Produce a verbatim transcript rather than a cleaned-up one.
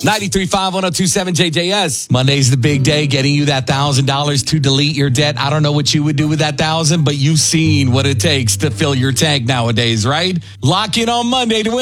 ninety-three point five, one oh two point seven J J S. Monday's the big day, getting you that one thousand dollars to delete your debt. I don't know what you would do with that one thousand dollars, but you've seen what it takes to fill your tank nowadays, right? Lock in on Monday to win.